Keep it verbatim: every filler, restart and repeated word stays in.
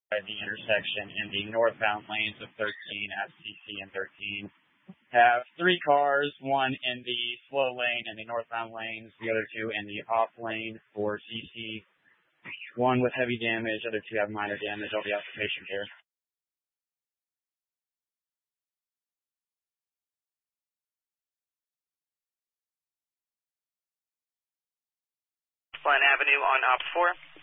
at the intersection in the northbound lanes of thirteen, F C C and thirteen. Have three cars, one in the slow lane in the northbound lanes, the other two in the off lane for C C. One with heavy damage, other two have minor damage. I'll be out for patient care. Glen Avenue on op four.